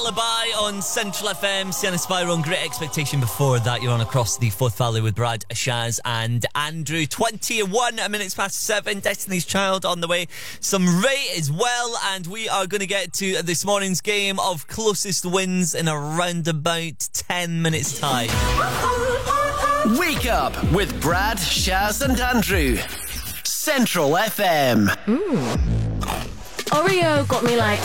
Alibi on Central FM. Sienna Spyro and Great Expectation. Before that, you're on Across the Forth Valley with Brad, Shaz and Andrew. 21 minutes past 7. Destiny's Child on the way. Some Ray as well. And we are going to get to this morning's game of closest wins in around about 10 minutes time. Wake up with Brad, Shaz and Andrew. Central FM. Oreo got me like